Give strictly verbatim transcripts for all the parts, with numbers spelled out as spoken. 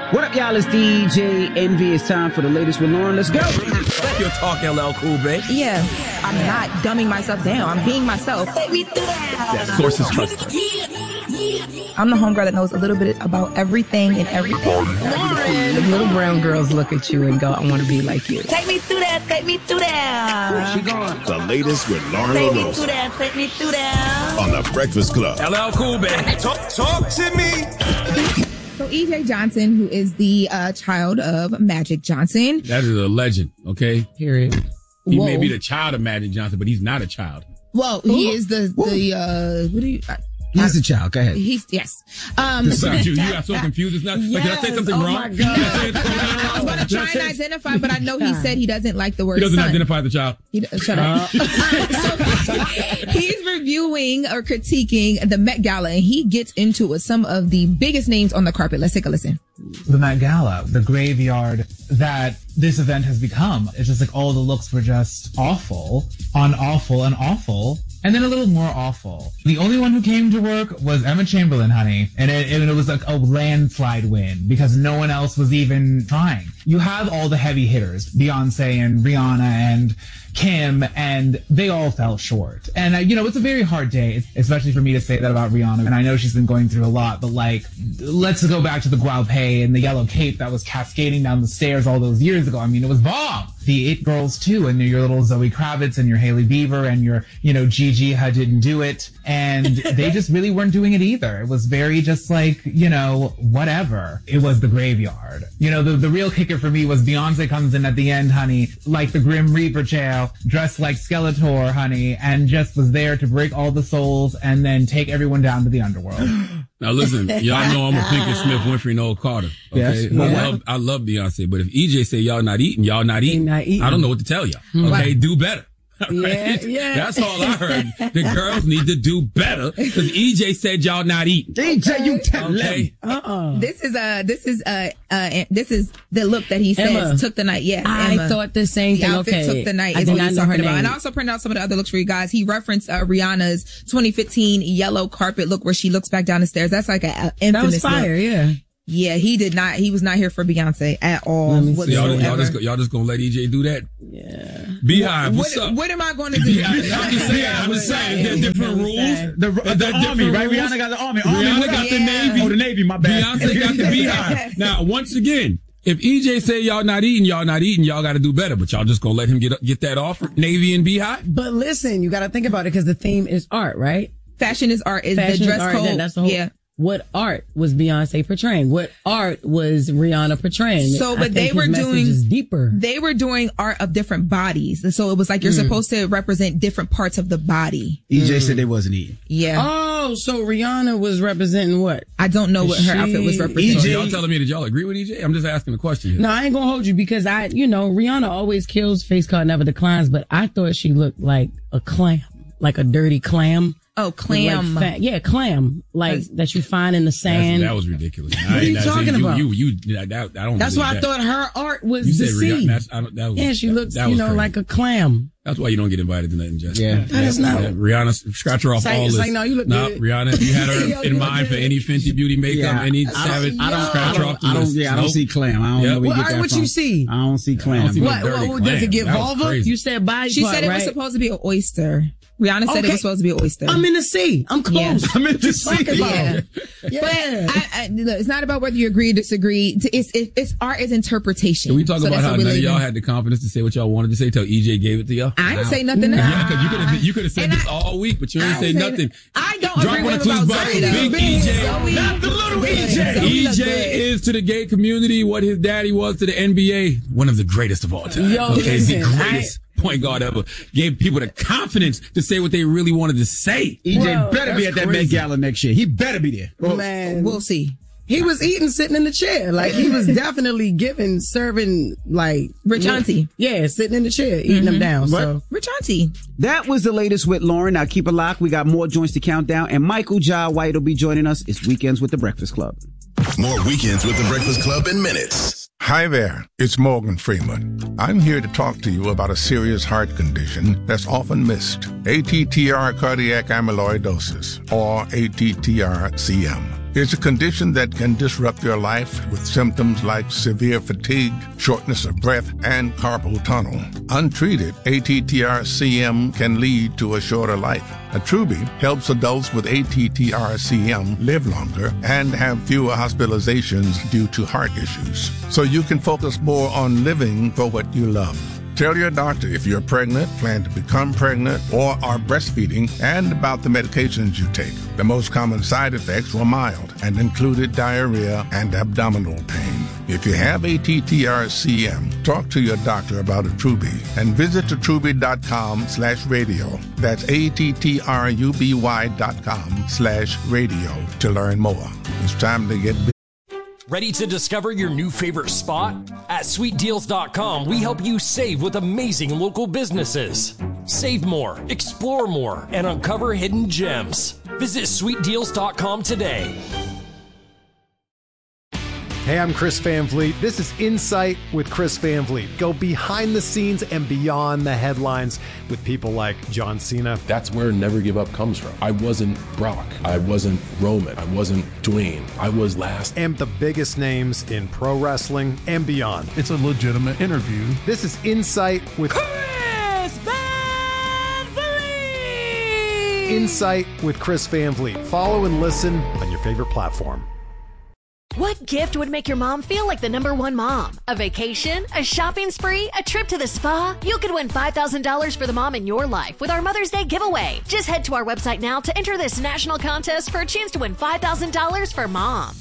What up, y'all? It's D J Envy. It's time for the latest with Lauren. Let's go. Your talk, L L Cool, babe. Yeah, I'm not dumbing myself down. I'm being myself. That sources trust. I'm the homegirl that knows a little bit about everything and everything. Lauren. The little brown girls look at you and go, I want to be like you. Take me through that. Take me through that. Where's she going? The latest with Lauren Take me LaRosa. through that. Take me through that. On The Breakfast Club. L L Cool, babe. Talk, talk to me. So E J Johnson, who is the uh, child of Magic Johnson. That is a legend, okay? Period. He Whoa. may be the child of Magic Johnson, but he's not a child. Well, he is the, the uh, what do you... I, He's a child. Go ahead. He's, yes. Um, It's not you. You got so confused. It's not. Like, did I say something oh wrong? my God. Did I say something wrong? I was going to try and identify, but I know he said he doesn't like the word He doesn't son. identify the child. He, shut up. so, he's reviewing or critiquing the Met Gala, and he gets into it with some of the biggest names on the carpet. Let's take a listen. The Met Gala, the graveyard that this event has become. It's just like all the looks were just awful, on awful, and awful. And then a little more awful. The only one who came to work was Emma Chamberlain, honey. And it, and it was like a landslide win because no one else was even trying. You have all the heavy hitters, Beyonce and Rihanna and Kim, and they all fell short. And, uh, you know, it's a very hard day, especially for me to say that about Rihanna. And I know she's been going through a lot, but like, let's go back to the guaupe and the yellow cape that was cascading down the stairs all those years ago. I mean, it was bomb. The It Girls too, and your little Zoe Kravitz and your Hailey Bieber and your, you know, Gigi Hadid didn't do it. And they just really weren't doing it either. It was very just like, you know, whatever. It was the graveyard. You know, the, the real kicker for me was Beyonce comes in at the end, honey, like the Grim Reaper child, dressed like Skeletor, honey, and just was there to break all the souls and then take everyone down to the underworld. Now listen, y'all know I'm a Pinkett Smith, Winfrey, Noel Carter. Okay, Yes. I Yeah. love I love Beyonce, but if E J say y'all not eating, y'all not eating. Not eating. I don't know what to tell y'all. Okay, do better. Yeah, Right? yeah. That's all I heard. The girls need to do better because E J said y'all not eating. D J, you tell Okay. them. Uh-uh. This is uh this is uh uh this is the look that he says Emma. took the night. Yes, I Emma. thot the same The thing. outfit Okay. took the night I is did what not he's know her talking about. name. And I also printed out some of the other looks for you guys. He referenced uh, Rihanna's twenty fifteen yellow carpet look where she looks back down the stairs. That's like an That infamous was fire, look. yeah. Yeah, he did not. He was not here for Beyonce at all. Let me see. So y'all, whatsoever. y'all, just, y'all just gonna let E J do that? Yeah. Beehive, what's what, up? what am I going to do? Beehive, I'm just saying. I'm just saying. Is there different rules? The, Is the there army, different right? rules? Rihanna got the army. army Rihanna what got up? the Navy. Oh, the Navy, my bad. Beyonce got the Beehive. Now, once again, if E J say y'all not eating, y'all not eating, y'all got to do better. But y'all just gonna let him get get that off? Navy and Beehive? But listen, you got to think about it because the theme is art, right? Fashion is art. Is Fashion the dress is art. code? That, that's the whole. Yeah. What art was Beyonce portraying? What art was Rihanna portraying? So, I but think they his were message doing is deeper. They were doing art of different bodies. So it was like you're Mm. supposed to represent different parts of the body. E J said they wasn't eating. Yeah. Oh, so Rihanna was representing what? I don't know what her She- outfit was representing. So y'all telling me that y'all agree with E J? I'm just asking a question here. No, I ain't gonna hold you because I, you know, Rihanna always kills, face card never declines, but I thought she looked like a clam, like a dirty clam. Oh, clam. Like fat, yeah, clam, like that you find in the sand. That's, that was ridiculous. What are you I, I, talking you, about? You, you, you, that, that, I don't That's believe why I that. thought her art was You said Rihanna. deceived. That's, I don't, that was, Yeah, she that, looks, that you was know, crazy. like a clam. That's why you don't get invited to nothing, Jessica. Yeah. That is not- Yeah, Rihanna, scratch her off It's like- all it's this. like, no, you look nah, good. Rihanna, if you had her Yo, you in look mind for good. any Fenty Beauty makeup, Yeah, any I don't- Savage, I don't, I scratch her don't, off the I don't, list. yeah, I don't Nope. see clam. I don't Yep. know where you Well, get all right, that what from. you see? I don't see I don't clam. see no What, dirty what, does it clam. give That was vulva? crazy. You said body She part, said it was right? supposed to be an oyster. Rihanna said it Okay. was supposed to be an oyster. I'm in the sea. I'm close. Yeah. I'm in the sea. Yeah. Yeah. But I, I, look, it's not about whether you agree or disagree. It's, it's, it's art is interpretation. Can we talk So about that's how what we none of live y'all in. had the confidence to say what y'all wanted to say till E J gave it to y'all? I didn't Wow. say nothing. Yeah, because you could have you could have said And this I- all week, but you I ain't say didn't say nothing. that. I don't Drop agree one with of him two's about buckle. Zoe, though. Big E J. Zoe- Not the little Zoe E J. look E good. J is to the gay community what his daddy was to the N B A. One of the greatest of all time. Yo, okay, listen, the greatest point guard ever. Gave people the confidence to say what they really wanted to say. E J Whoa, better be that's at that Met crazy. Gala next year. He better be there. Man, We'll see. he was eating sitting in the chair. Like he was definitely giving, serving like Rich auntie. Yeah, sitting in the chair, eating them down. So Rich auntie. That was the latest with Lauren. Now keep it locked. We got more joints to count down, and Michael Jai White will be joining us. It's Weekends with the Breakfast Club. More Weekends with the Breakfast Club in minutes. Hi there, it's Morgan Freeman. I'm here to talk to you about a serious heart condition that's often missed. A T T R cardiac amyloidosis, or A T T R C M. is a condition that can disrupt your life with symptoms like severe fatigue, shortness of breath, and carpal tunnel. Untreated, A T T R C M can lead to a shorter life. Attruby helps adults with A T T R C M live longer and have fewer hospitalizations due to heart issues, so you can focus more on living for what you love. Tell your doctor if you're pregnant, plan to become pregnant, or are breastfeeding, and about the medications you take. The most common side effects were mild and included diarrhea and abdominal pain. If you have A T T R C M, talk to your doctor about Attruby and visit attruby.com slash radio. That's A-T-T-R-U-B-Y dot com slash radio to learn more. It's time to get busy. Ready to discover your new favorite spot? At sweet deals dot com, we help you save with amazing local businesses. Save more, explore more, and uncover hidden gems. Visit sweet deals dot com today. Hey, I'm Chris Van Vliet. This is Insight with Chris Van Vliet. Go behind the scenes and beyond the headlines with people like John Cena. That's where Never Give Up comes from. I wasn't Brock. I wasn't Roman. I wasn't Dwayne. I was last. And the biggest names in pro wrestling and beyond. It's a legitimate interview. This is Insight with Chris Van Vliet. Insight with Chris Van Vliet. Follow and listen on your favorite platform. What gift would make your mom feel like the number one mom? A vacation? A shopping spree? A trip to the spa? You could win five thousand dollars for the mom in your life with our Mother's Day giveaway. Just head to our website now to enter this national contest for a chance to win five thousand dollars for mom.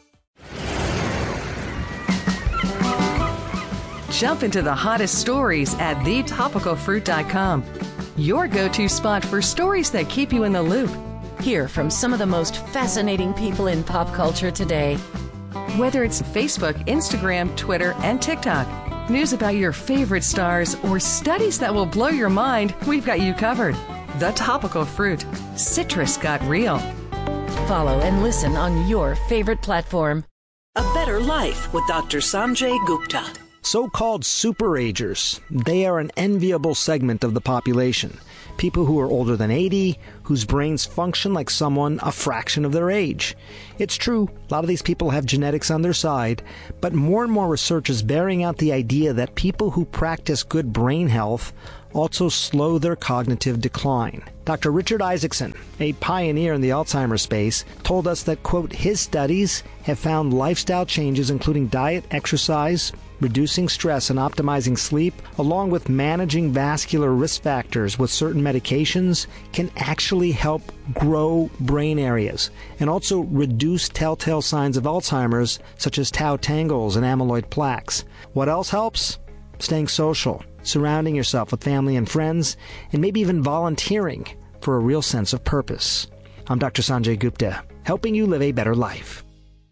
Jump into the hottest stories at the topical fruit dot com. Your go-to spot for stories that keep you in the loop. Hear from some of the most fascinating people in pop culture today. Whether it's Facebook, Instagram, Twitter, and TikTok, news about your favorite stars, or studies that will blow your mind, we've got you covered. The Topical Fruit. Citrus got real. Follow and listen on your favorite platform. A Better Life with Doctor Sanjay Gupta. So-called superagers. They are an enviable segment of the population. People who are older than eighty, whose brains function like someone a fraction of their age. It's true, a lot of these people have genetics on their side, but more and more research is bearing out the idea that people who practice good brain health also slow their cognitive decline. Doctor Richard Isaacson, a pioneer in the Alzheimer's space, told us that, quote, his studies have found lifestyle changes including diet, exercise, reducing stress and optimizing sleep, along with managing vascular risk factors with certain medications, can actually help grow brain areas and also reduce telltale signs of Alzheimer's, such as tau tangles and amyloid plaques. What else helps? Staying social, surrounding yourself with family and friends, and maybe even volunteering for a real sense of purpose. I'm Doctor Sanjay Gupta, helping you live a better life.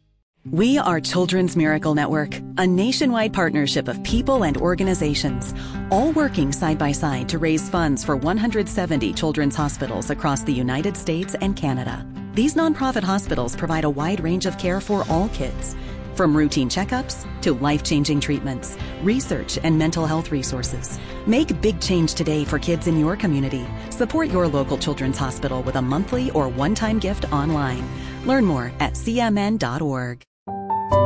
We are Children's Miracle Network, a nationwide partnership of people and organizations, all working side by side to raise funds for one hundred seventy children's hospitals across the United States and Canada. These nonprofit hospitals provide a wide range of care for all kids, from routine checkups to life-changing treatments, research, and mental health resources. Make big change today for kids in your community. Support your local children's hospital with a monthly or one-time gift online. Learn more at C M N dot org.